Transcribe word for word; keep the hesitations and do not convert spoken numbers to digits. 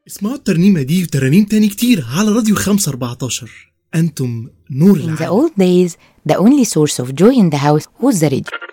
اسمعوا الترنيمة دي وترانيم تاني كتير على راديو خمسة أربعتاشر. أنتم نور In the العالم. old days, the only source of joy in the house was the radio.